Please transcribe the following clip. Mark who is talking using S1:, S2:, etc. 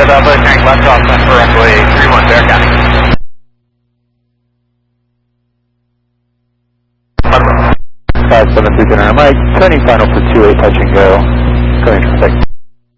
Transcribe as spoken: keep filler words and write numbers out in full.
S1: Alpha, tank left off center for runway three one, Bear County.
S2: five seven three General Mike, turning final for two eight, touch and go. Going for six.